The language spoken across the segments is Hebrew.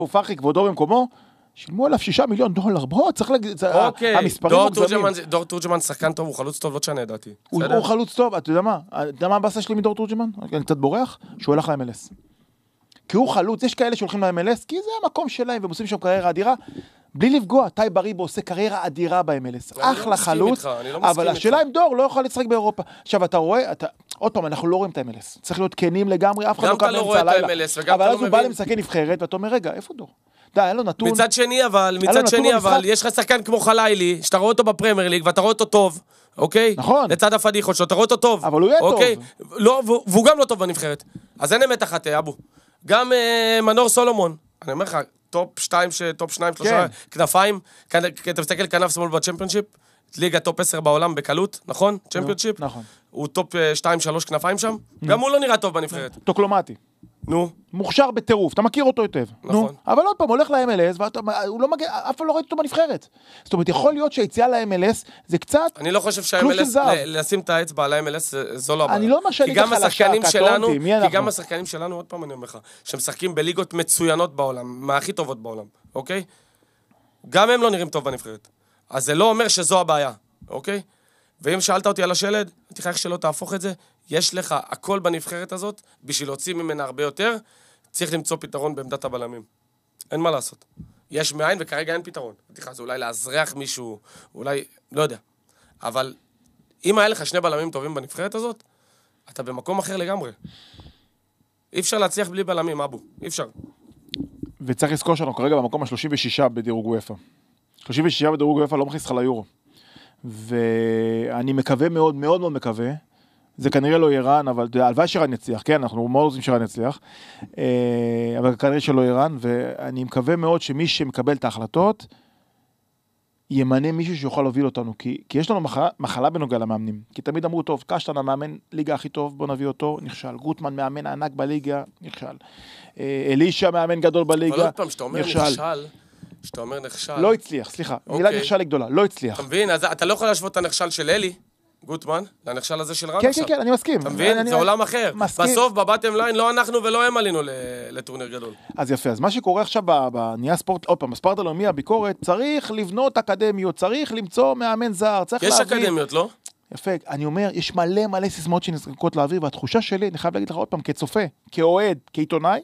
פרחי כבודו במקומו, שילמו עליו $6 מיליון, בוא, צריך להגיד, המספרים מוגזמים. דור תורג'מן שחקן טוב, הוא חלוץ טוב, לא תשנה, דעתי. הוא חלוץ טוב, אתה יודע מה הבאסה שלי מדור תורג'מן? אני קצת בורח, שהוא הולך ל-MLS. כי הוא חלוץ, יש כאלה שהולכים ל-MLS, כי זה המקום שלהם, והם עושים שם קריירה אדירה, בלי לפגוע, טי בריבו עושה קריירה אדירה ב-MLS, אחלה חלוץ, אבל השאלה אם דור לא יכול לשחק באירופה. עכשיו, אתה רואה, עוד פעם, אנחנו לא רואים את ה-MLS, צריך להיות כנים לגמרי, אף אחד לא קם באמצע הלילה, אבל אז הוא בא למשחקי נבחרת, ואתה אומר, רגע, איפה דור? די, אין לו נתון. מצד שני, אבל, יש לך שחקן כמו חלילי, שאתה רואה אותו בפרמייר ליג, ואתה רואה אותו טוב, אוקיי? נכון. לצד הפדיחות שלו, אתה רואה אותו טוב. אבל הוא יהיה אוקיי? לא, והוא גם לא טוב בנבחרת. אז אין אמת אחת, אבו. גם מנור סולומון, אני אומר לך, טופ 2, 3 כנפיים, אתה מסתכל כנף שמאל בצ'מפיונשיפ, ליגה טופ 10 בעולם בקלות, נכון? צ'מפיונשיפ? נכון. הוא טופ 2-3 כנפיים שם, גם הוא לא נראה טוב בנבחרת. טוקלומטי. נו. מוכשר בטירוף, אתה מכיר אותו היטב. נכון. אבל עוד פעם, הולך ל-MLS, והוא לא מגיע, אף פעם לא ראיתי אותו בנבחרת. זאת אומרת, יכול להיות שהיציאה ל-MLS זה קצת אני לא חושב שה-MLS, לשים את האצבע על ה-MLS, זו לא הבעיה. אני לא אומר שאני חלשה, קטונתי, מי אנחנו? כי גם השחקנים שלנו, עוד פעם אני אומר לך, שמשחקים בליגות מצוינות בעולם, מהכי טובות בעולם, אוקיי? גם הם לא נראים טוב בנבחרת. אז זה לא אומר שזו הבעיה, אוקיי? ואם שאלת אותי על השלד, תראה איך שלא תהפוך את זה, יש לך הכל בנבחרת הזאת, בשביל להוציא ממנה הרבה יותר, צריך למצוא פתרון בעמדת הבלמים. אין מה לעשות. יש מאין וכרגע אין פתרון. תראה, זה אולי להזרח מישהו, אולי, לא יודע. אבל אם היה לך 2 בלמים טובים בנבחרת הזאת, אתה במקום אחר לגמרי. אי אפשר להצליח בלי בלמים, אבו. אי אפשר. וצריך לזכור שאנחנו כרגע במקום ה-36 בדירוג UEFA. 36 בדירוג UEFA לא מכניס לך ליורו. ואני מקווה מאוד מאוד מאוד מקווה, זה כנראה לא איראן, אבל הלוואי שאיראן יצליח, כן, אנחנו מאוד רוצים שאיראן יצליח, אבל כנראה שלא איראן, ואני מקווה מאוד שמי שמקבל את ההחלטות, ימנה מישהו שיוכל להוביל אותנו, כי יש לנו מחלה בנוגע למאמנים, כי תמיד אמרו, טוב, קשטן המאמן ליגה הכי טוב, בוא נביא אותו, נכשל, גוטמן מאמן ענק בליגה, נכשל, אלישה מאמן גדול בליגה, אבל עוד פעם, שאתה אומר נכשל, לא הצליח, סליחה, מילה נכשל היא גדולה, לא הצליח. אתה מבין? אז אתה לא יכול להשוות את הנכשל של אלי, גוטמן, לנכשל הזה של רן עכשיו. כן, אני מסכים. אתה מבין? זה עולם אחר. בסוף, בבטם ליין, לא אנחנו ולא הם עלינו לטורניר גדול. אז יפה, אז מה שקורה עכשיו בנהיה ספורט, עוד פעם, בספורט הלאומי, הביקורת, צריך לבנות אקדמיות, צריך למצוא מאמן זר, צריך להביא. יש אקדמיות, לא? יפה, אני אומר, יש מלא סיסמאות שנזרקות לאוויר, והתחושה שלי, אני חייב להגיד לך עוד פעם, כצופה, כאוהד, כעיתונאי,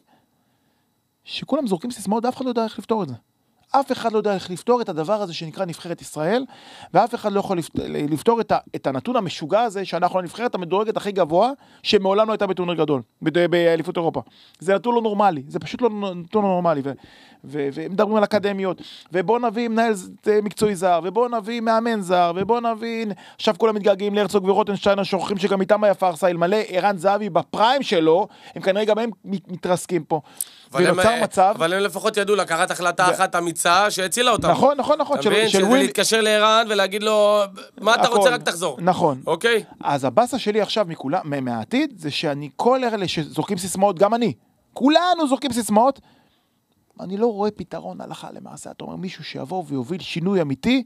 שכולם זורקים סיסמאות, אף אחד לא יודע איך לפתור את זה. אף אחד לא יודע איך לפתור את הדבר הזה שנקרא נבחרת ישראל, ואף אחד לא יכול לפתור את הנתון המשוגע הזה, שאנחנו הנבחרת המדורגת הכי גבוה, שמעולם לא הייתה בטורניר גדול, באליפות אירופה. זה נתון לא נורמלי, זה פשוט לא נתון לא נורמלי, ומדברים על אקדמיות, ובוא נביא מנהל מקצועי זר, ובוא נביא מאמן זר, ובוא נביא, עכשיו כולם מתגעגעים להרצוג ורוטנשטיין, השוכחים שגם איתם היה פרסה, אלמלא ערן זהבי בפריים שלו, הם כנראה גם הם מתרסקים פה. אבל הם לפחות ידעו לקחת החלטה אחת אמיצה שהצילה אותם. נכון. של להתקשר לערן ולהגיד לו, מה אתה רוצה רק תחזור. נכון. אוקיי? אז הבאסה שלי עכשיו מהעתיד, זה שאני כל אלה שזורקים סיסמאות, גם אני, כולנו זורקים סיסמאות, אני לא רואה פתרון הלכה למעשה. אתה אומר, מישהו שיבוא ויוביל שינוי אמיתי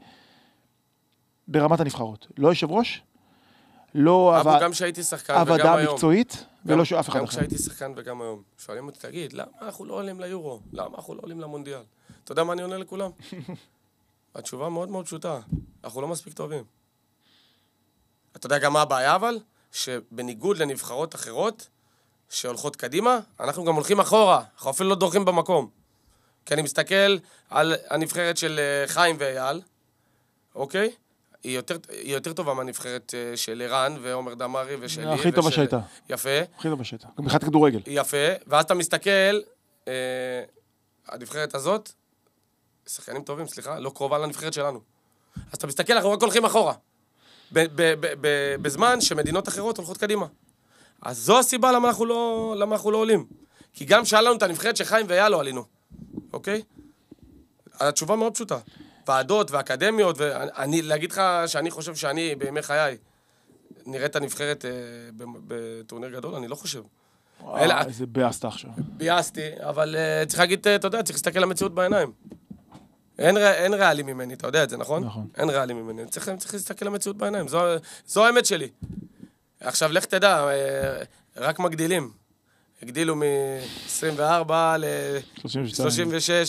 ברמת הנבחרות. לא יושב ראש, לא גם שהייתי שחקן וגם עבודה היום. מקצועית, ולא שאף אחד אחר. גם כשהייתי שחקן וגם היום. שואלים אותי, תגיד, למה אנחנו לא עולים ליורו? למה אנחנו לא עולים למונדיאל? אתה יודע מה אני עונה לכולם? התשובה מאוד מאוד פשוטה. אנחנו לא מספיק טובים. אתה יודע גם מה הבעיה אבל? שבניגוד לנבחרות אחרות שהולכות קדימה, אנחנו גם הולכים אחורה. אנחנו אפילו לא דורכים במקום. כי אני מסתכל על הנבחרת של חיים ואייל, אוקיי? היא יותר טובה מהנבחרת של איראן ועומר דמרי ושלי. הכי טובה שהייתה. יפה. הכי טובה שהייתה. גם מבחינת כדורגל. יפה. ואז אתה מסתכל, הנבחרת הזאת, שחקנים טובים, סליחה, לא קרובה לנבחרת שלנו. אז אתה מסתכל, אנחנו רק הולכים אחורה. בזמן שמדינות אחרות הולכות קדימה. אז זו הסיבה למה אנחנו לא עולים. כי גם שאל לנו את הנבחרת שחיים ואייל לא עלינו. אוקיי? התשובה מאוד פשוטה. ועדות ואקדמיות, ואני, להגיד לך שאני חושב שאני בימי חיי נראה את הנבחרת בטורניר גדול, אני לא חושב. איזה ביאסת עכשיו. ביאסתי, אבל צריך להגיד, אתה יודע, צריך להסתכל למציאות בעיניים. אין ריאלי ממני, אתה יודע את זה, נכון? נכון. אין ריאלי ממני, צריך להסתכל למציאות בעיניים, זו האמת שלי. עכשיו, לך תדע, רק מגדילים. הגדילו מ-24 ל-36,